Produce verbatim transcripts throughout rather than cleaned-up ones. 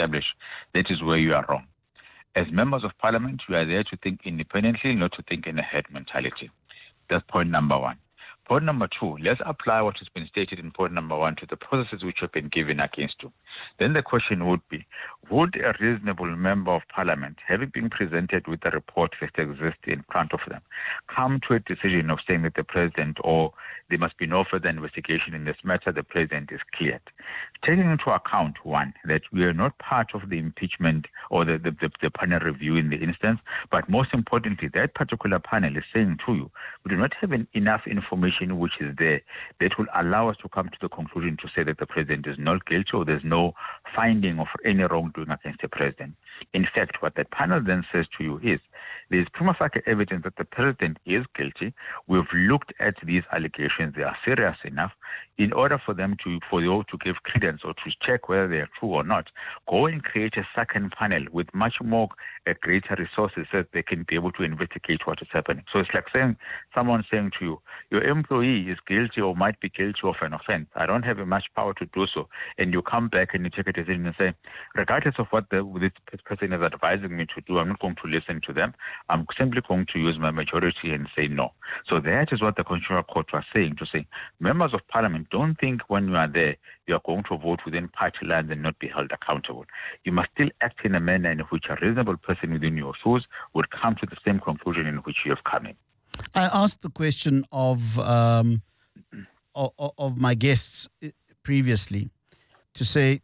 establish, that is where you are wrong. As members of parliament, you are there to think independently, not to think in a herd mentality. That's point number one. Point number two, let's apply what has been stated in point number one to the processes which have been given against you. Then the question would be, would a reasonable member of parliament, having been presented with a report that exists in front of them, come to a decision of saying that the president, or there must be no further investigation in this matter, the president is cleared? Taking into account, one, that we are not part of the impeachment or the, the, the, the panel review in the instance, but most importantly, that particular panel is saying to you, we do not have an, enough information which is there that will allow us to come to the conclusion to say that the president is not guilty or there's no finding of any wrongdoing against the president. In fact, what that panel then says to you is, there is prima facie evidence that the president is guilty. We've looked at these allegations; they are serious enough. In order for them to, for you to give credence or to check whether they are true or not, go and create a second panel with much more uh, greater resources so that they can be able to investigate what is happening. So it's like saying, someone saying to you, your employee is guilty or might be guilty of an offense. I don't have much power to do so. And you come back and you take a decision and say, regardless of what the, this person is advising me to do, I'm not going to listen to them. I'm simply going to use my majority and say no. So that is what the Constitutional Court was saying, to say, members of parliament, don't think when you are there, you are going to vote within party lines and not be held accountable. You must still act in a manner in which a reasonable person within your shoes would come to the same conclusion in which you have come in. I asked the question of um, of, of my guests previously to say,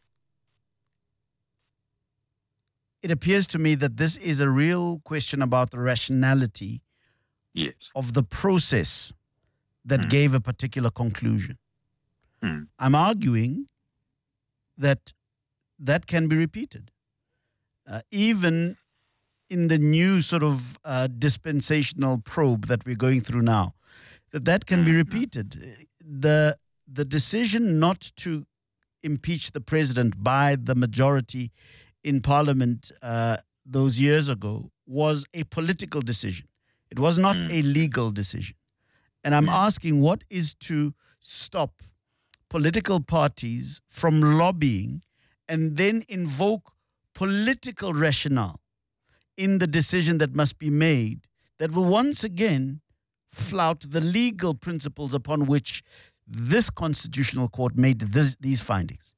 it appears to me that this is a real question about the rationality yes. of the process that mm. gave a particular conclusion. Mm. I'm arguing that that can be repeated. Uh, even in the new sort of uh, dispensational probe that we're going through now, that that can be repeated. The, the decision not to impeach the president by the majority in Parliament uh, those years ago was a political decision. It was not mm. a legal decision. And I'm mm. asking, what is to stop political parties from lobbying and then invoke political rationale in the decision that must be made that will once again flout the legal principles upon which this constitutional court made this, these findings?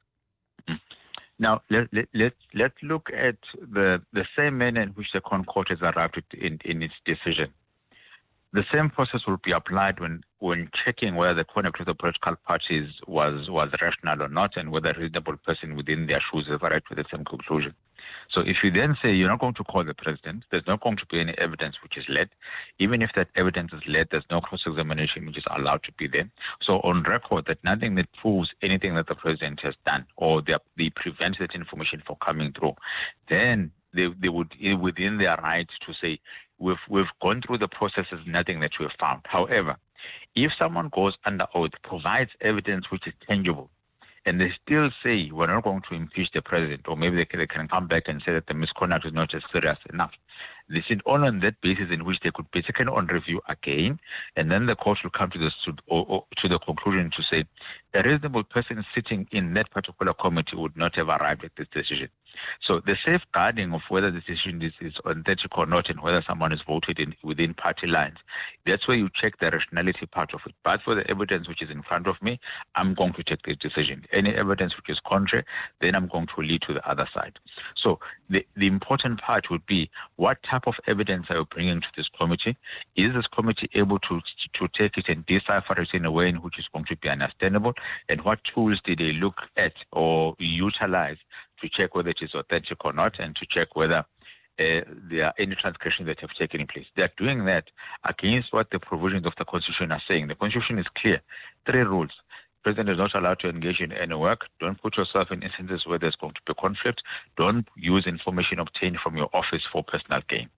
Now, let, let, let, let's look at the, the same manner in which the Court has arrived in, in its decision. The same process will be applied when, when checking whether the conduct of the political parties was, was rational or not, and whether a reasonable person within their shoes has arrived to the same conclusion. So if you then say you're not going to call the president, there's not going to be any evidence which is led. Even if that evidence is led, there's no cross-examination which is allowed to be there. So on record, that nothing that proves anything that the president has done or they, they prevent that information from coming through, then they, they would, within their rights to say, we've, we've gone through the processes, nothing that we have found. However, if someone goes under oath, provides evidence which is tangible, and they still say we're not going to impeach the president, or maybe they can, they can come back and say that the misconduct is not just serious enough, this is only on that basis in which they could be taken on review again, and then the court will come to the to, or, or, to the conclusion to say a reasonable person sitting in that particular committee would not have arrived at this decision. So the safeguarding of whether the decision is, is authentic or not, and whether someone is voted in within party lines, that's where you check the rationality part of it. But for the evidence which is in front of me, I'm going to take this decision. Any evidence which is contrary, then I'm going to lead to the other side. So the, the important part would be, what type of evidence are you bringing to this committee? Is this committee able to to take it and decipher it in a way in which is going to be understandable? And what tools did they look at or utilize to check whether it is authentic or not, and to check whether uh, there are any transgressions that have taken place? They're doing that against what the provisions of the Constitution are saying. The Constitution is clear. Three rules. The president is not allowed to engage in any work. Don't put yourself in instances where there's going to be conflict. Don't use information obtained from your office for personal gain.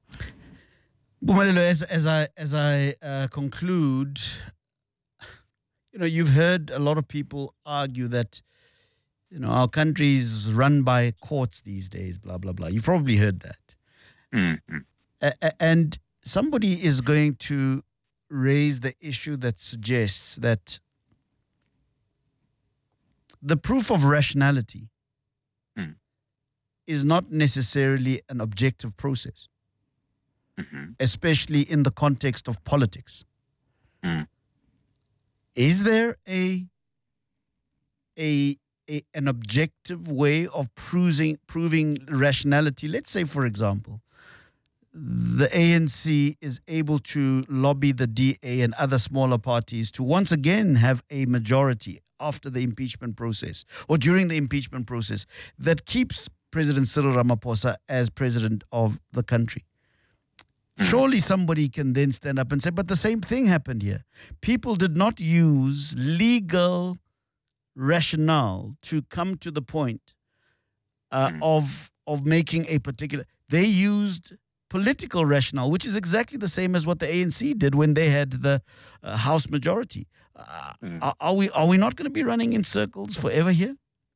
Bumalelo, as, as I as I uh, conclude, you know, you've heard a lot of people argue that, you know, our country is run by courts these days, blah, blah, blah. You've probably heard that. Mm-hmm. A- and somebody is going to raise the issue that suggests that the proof of rationality mm. is not necessarily an objective process, Mm-hmm. especially in the context of politics. Mm. Is there a, a, a an objective way of proving proving rationality? Let's say, for example, the A N C is able to lobby the D A and other smaller parties to once again have a majority after the impeachment process or during the impeachment process that keeps President Cyril Ramaphosa as president of the country. Surely somebody can then stand up and say, but the same thing happened here. People did not use legal rationale to come to the point uh, Mm. of of making a particular. They used political rationale, which is exactly the same as what the A N C did when they had the uh, House majority. Uh, Mm. are, are we are we not going to be running in circles forever here?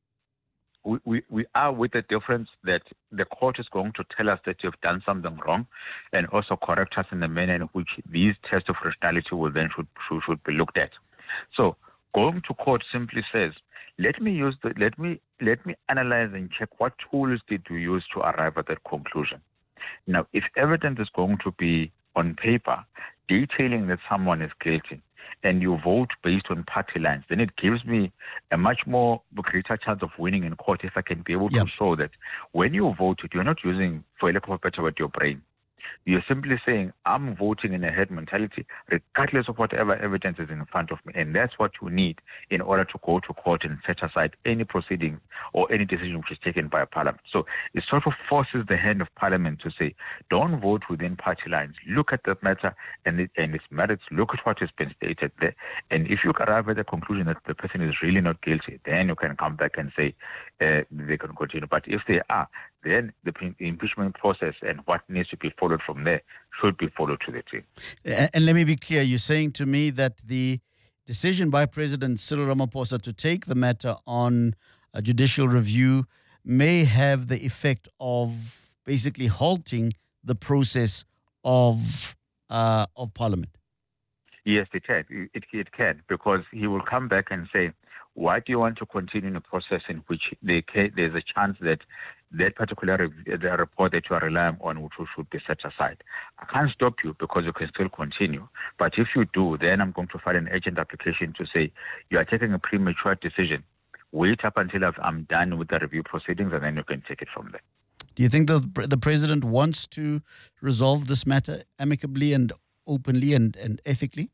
We, we, we are with the difference that the court is going to tell us that you've done something wrong and also correct us in the manner in which these tests of rationality will then should, should, should be looked at. So going to court simply says, let me use the, let me let me analyze and check what tools did you use to arrive at that conclusion. Now, if evidence is going to be on paper detailing that someone is guilty, and you vote based on party lines, then it gives me a much more greater chance of winning in court if I can be able Yep. to show that when you voted, you're not using, for a lack of a better word, your brain. You're simply saying, I'm voting in a herd mentality, regardless of whatever evidence is in front of me. And that's what you need in order to go to court and set aside any proceeding or any decision which is taken by a parliament. So it sort of forces the hand of parliament to say, don't vote within party lines. Look at the matter and, it, and its merits. Look at what has been stated there. And if you arrive at the conclusion that the person is really not guilty, then you can come back and say uh, they can continue. But if they are, then the impeachment process and what needs to be followed from there should be followed to the T. And, and let me be clear, you're saying to me that the decision by President Cyril Ramaphosa to take the matter on a judicial review may have the effect of basically halting the process of uh, of Parliament. Yes, it can. It, it can, because he will come back and say, why do you want to continue in a process in which they can, there's a chance that that particular rev- the report that you are relying on which should be set aside? I can't stop you because you can still continue. But if you do, then I'm going to file an urgent application to say you are taking a premature decision. Wait up until I've, I'm done with the review proceedings, and then you can take it from there. Do you think the the president wants to resolve this matter amicably and openly and, and ethically?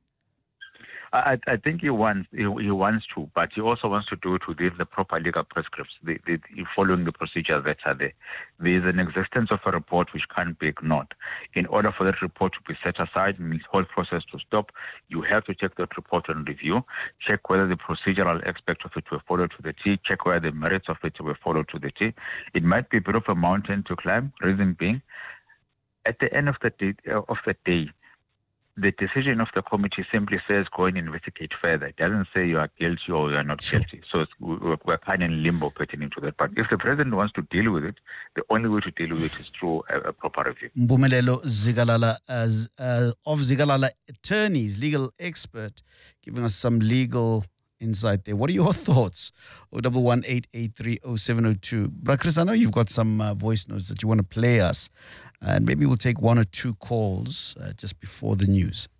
I, I think he wants he, he wants to, but he also wants to do it within the proper legal prescripts, the, the, the, following the procedures that are there. There is an existence of a report which can't be ignored. In order for that report to be set aside and this whole process to stop, you have to check that report on review, check whether the procedural aspect of it were followed to the T, check whether the merits of it were followed to the T. It might be a bit of a mountain to climb, reason being, at the end of the day, of the day the decision of the committee simply says go and investigate further. It doesn't say you are guilty or you are not Sure. guilty. So it's, we're, we're kind of in limbo pertaining to that. But if the president wants to deal with it, the only way to deal with it is through a, a proper review. Mpumelelo Zikalala, as uh, of Zikalala Attorneys, legal expert, giving us some legal insight there. What are your thoughts? oh one one eight eight three oh seven oh two. Bra Chris, I know you've got some uh, voice notes that you want to play us, and maybe we'll take one or two calls uh, just before the news.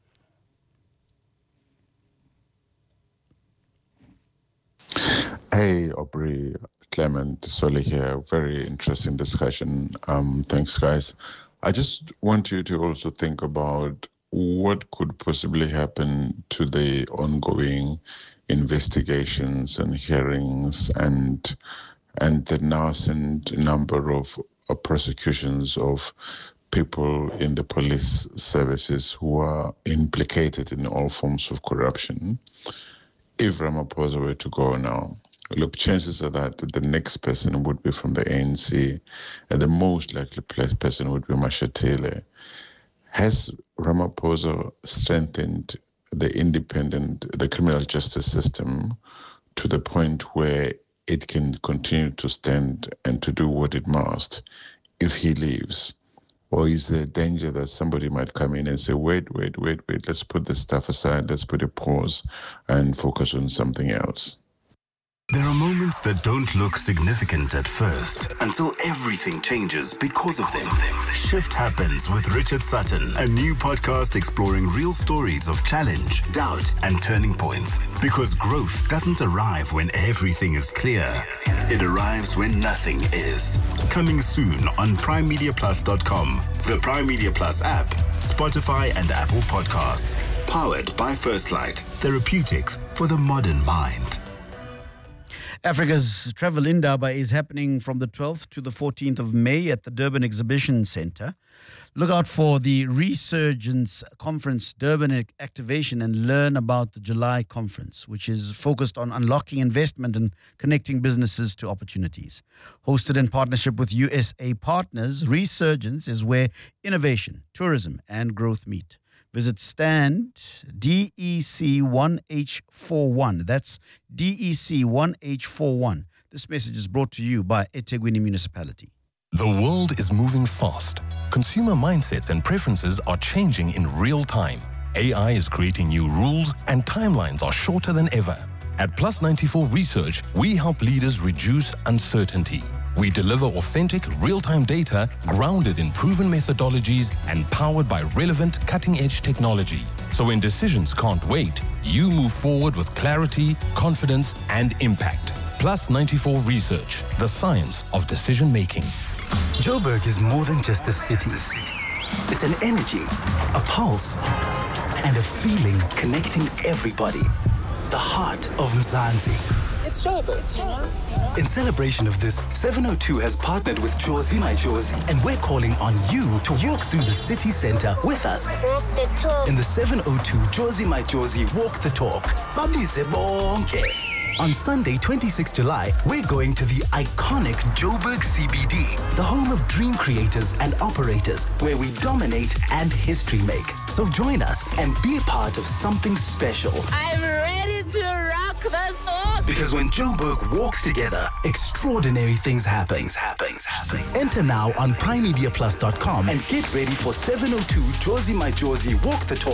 Hey, Aubrey, Clement, Soli here. Very interesting discussion. Um, thanks, guys. I just want you to also think about what could possibly happen to the ongoing investigations and hearings and and the nascent number of uh, prosecutions of people in the police services who are implicated in all forms of corruption. If Ramaphosa were to go now, look, chances are that the next person would be from the A N C, and the most likely person would be Mashatile. Has Ramaphosa strengthened the independent, the criminal justice system to the point where it can continue to stand and to do what it must if he leaves? Or is there a danger that somebody might come in and say, wait, wait, wait, wait, let's put this stuff aside, let's put a pause and focus on something else? There are moments that don't look significant at first until everything changes because of them. Shift Happens with Richard Sutton, a new podcast exploring real stories of challenge, doubt, and turning points. Because growth doesn't arrive when everything is clear. It arrives when nothing is. Coming soon on prime media plus dot com, the Prime Media Plus app, Spotify, and Apple Podcasts. Powered by First Light, therapeutics for the modern mind. Africa's Travel Indaba is happening from the twelfth to the fourteenth of May at the Durban Exhibition Centre. Look out for the Resurgence Conference Durban Activation and learn about the July conference, which is focused on unlocking investment and connecting businesses to opportunities. Hosted in partnership with U S A Partners, Resurgence is where innovation, tourism, and growth meet. Visit stand D E C one H forty-one. That's D E C one H forty-one. This message is brought to you by eThekwini Municipality. The world is moving fast. Consumer mindsets and preferences are changing in real time. A I is creating new rules and timelines are shorter than ever. At Plus ninety-four Research, we help leaders reduce uncertainty. We deliver authentic, real-time data grounded in proven methodologies and powered by relevant, cutting-edge technology. So when decisions can't wait, you move forward with clarity, confidence, and impact. Plus ninety-four Research, the science of decision-making. Joburg is more than just a city. It's an energy, a pulse, and a feeling connecting everybody. The heart of Mzansi. It's Joburg. In celebration of this, seven oh two has partnered with Jozi My Jozi, and we're calling on you to walk through the city center with us. Walk the talk. In the seven oh two Jozi My Jozi Walk the Talk. Babize bonke. On Sunday, twenty-sixth of July, we're going to the iconic Joburg C B D, the home of dream creators and operators, where we dominate and history make. So join us and be a part of something special. I'm ready to rock this book. Because when Joburg walks together, extraordinary things happen. Things happen. happen. Enter now on prime media plus dot com and get ready for seven oh two Jozi My Jozi Walk the Talk